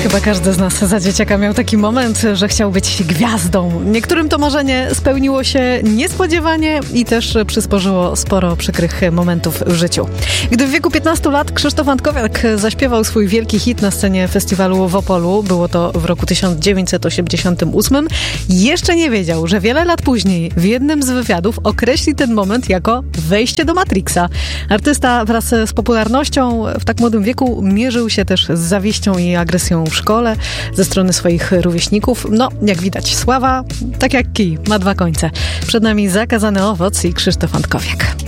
Chyba każdy z nas za dzieciaka miał taki moment, że chciał być gwiazdą. Niektórym to marzenie spełniło się niespodziewanie i też przysporzyło sporo przykrych momentów w życiu. Gdy w wieku 15 lat Krzysztof Antkowiak zaśpiewał swój wielki hit na scenie festiwalu w Opolu, było to w roku 1988, jeszcze nie wiedział, że wiele lat później w jednym z wywiadów określi ten moment jako wejście do Matrixa. Artysta wraz z popularnością w tak młodym wieku mierzył się też z zawiścią i agresją w szkole ze strony swoich rówieśników. No, jak widać, sława, tak jak kij, ma dwa końce. Przed nami Zakazany owoc i Krzysztof Antkowiak.